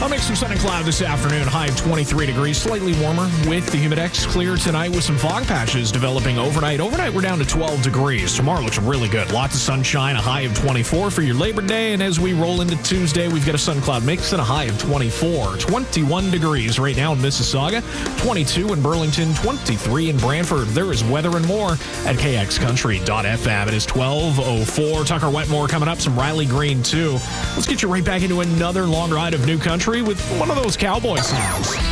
I'll make some sun and cloud this afternoon. High of 23 degrees, slightly warmer with the humidex. Clear tonight with some fog patches developing overnight. Overnight, we're down to 12 degrees. Tomorrow looks really good. Lots of sunshine, a high of 24 for your Labor Day. And as we roll into Tuesday, we've got a sun-cloud mix and a high of 24. 21 degrees right now in Mississauga, 22 in Burlington, 23 in Brantford. There is weather and more at kxcountry.fm. It is 12:04. Tucker Wetmore coming up, some Riley Green too. Let's get you right back into another long ride of new country with one of those cowboy songs.